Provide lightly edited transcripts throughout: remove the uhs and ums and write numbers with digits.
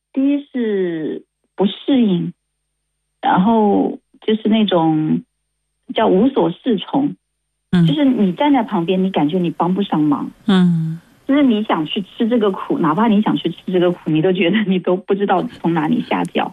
第一是不适应，然后就是那种叫无所适从，就是你站在旁边，你感觉你帮不上忙，就是你想去吃这个苦，哪怕你想去吃这个苦，你都觉得你都不知道从哪里下脚。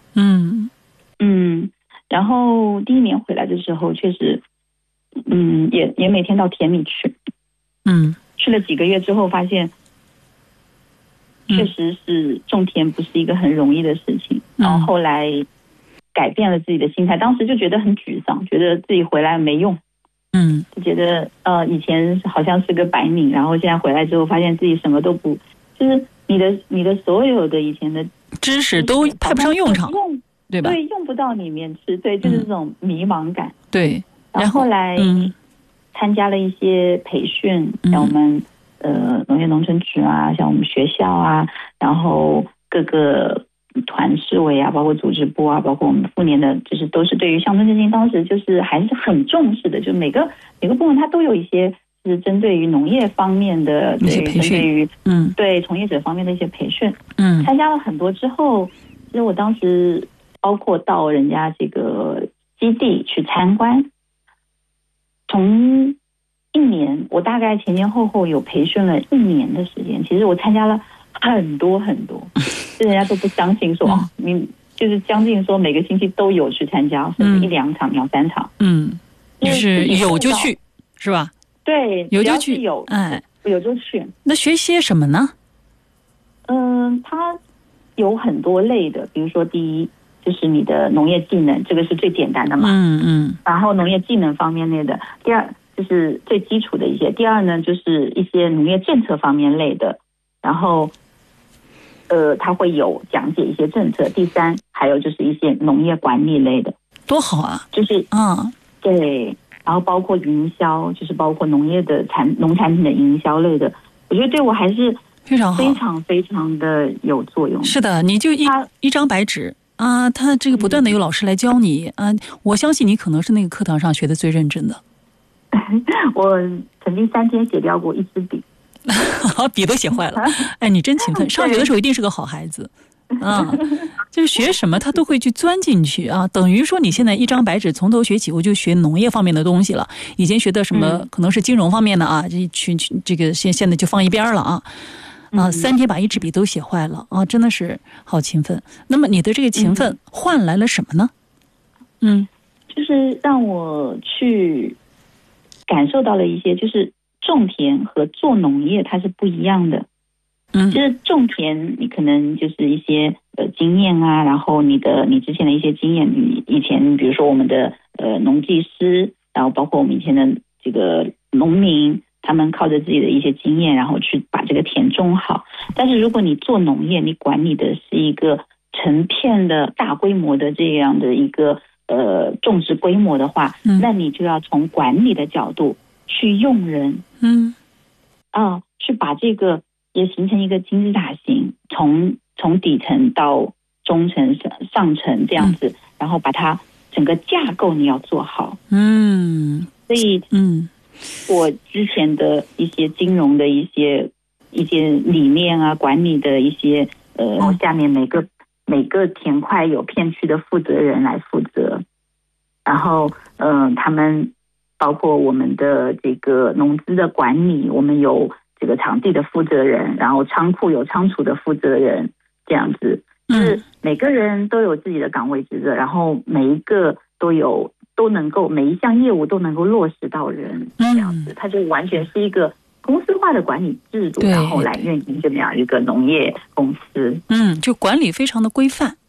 然后第一年回来的时候，确实，也每天到田里去，去了几个月之后，发现确实是种田不是一个很容易的事情。然后后来改变了自己的心态，当时就觉得很沮丧，觉得自己回来没用。就觉得以前好像是个白领，然后现在回来之后发现自己什么都不，就是你的所有的以前的知识都派不上用场，对吧？ 对，用不到里面去，对，就是这种迷茫感。 对， 然后后来参加了一些培训，像我们农业农村局啊，像我们学校啊，然后各个团市委啊，包括组织部啊，包括我们妇联的，就是都是对于乡村振兴当时就是还是很重视的，就每个部门它都有一些是针对于农业方面的一些培训， 针对于对从业者方面的一些培训。参加了很多之后，其实我当时包括到人家这个基地去参观，从1年，我大概前后有培训了1年的时间。其实我参加了很多，就人家都不相信说你就是将近说每个星期都有去参加，甚至1-2场、2-3场。 就是有就去，是吧？ 对， 有就去， 有就去。 那学些什么呢？ 它有很多类的，比如说第一就是你的农业技能，这个是最简单的嘛。然后农业技能方面类的，第二就是最基础的一些，第二呢就是一些农业政策方面类的，然后它会有讲解一些政策。第三还有就是一些农业管理类的。 多好啊！ 就是对，然后包括营销，就是包括农业的农产品的营销类的，我觉得对我还是非常好， 非常非常的有作用。 是的，你就一张白纸啊，他这个不断的有老师来教你啊，我相信你可能是那个课堂上学的最认真的。 我曾经3天写掉过1支笔， 笔都写坏了。哎，你真勤奋，上学的时候一定是个好孩子。就是学什么他都会去钻进去啊，等于说你现在一张白纸从头学起，我就学农业方面的东西了，以前学的什么可能是金融方面的啊，这个现在就放一边了啊。3天把1支笔都写坏了啊，真的是好勤奋。那么你的这个勤奋换来了什么呢？ 就是让我去感受到了一些，就是种田和做农业它是不一样的。就是种田你可能就是一些经验啊，然后你之前的一些经验，你以前比如说我们的农技师，然后包括我们以前的这个农民，他们靠着自己的一些经验，然后去把这个田种好。但是如果你做农业，你管理的是一个成片的大规模的这样的一个种植规模的话，那你就要从管理的角度去用人，去把这个也形成一个金字塔型，从底层到中层、上层这样子，然后把它整个架构你要做好。所以我之前的一些金融的一些理念啊，管理的一些下面每个田块有片区的负责人来负责，然后他们包括我们的这个农资的管理，我们有这个场地的负责人，然后仓库有仓储的负责人，这样子，就是每个人都有自己的岗位职责，然后每一个都能够每一项业务都能够落实到人，这样子，它就完全是一个公司化的管理制度，然后来运营这么样一个农业公司。 就管理非常的规范。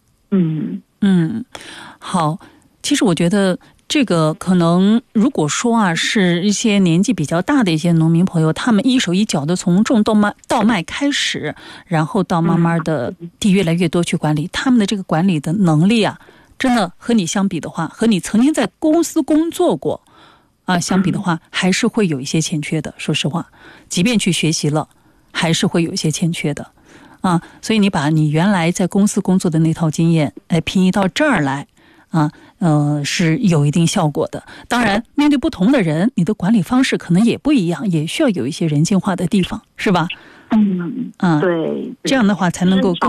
好，其实我觉得这个可能如果说是一些年纪比较大的一些农民朋友，他们一手一脚的从种到卖开始，然后到慢慢的地越来越多去管理，他们的这个管理的能力真的和你相比的话，和你曾经在公司工作过相比的话，还是会有一些欠缺的。说实话，即便去学习了，还是会有一些欠缺的所以你把你原来在公司工作的那套经验平移到这儿来是有一定效果的。当然面对不同的人，你的管理方式可能也不一样，也需要有一些人性化的地方，是吧？ 对， 这样的话才能够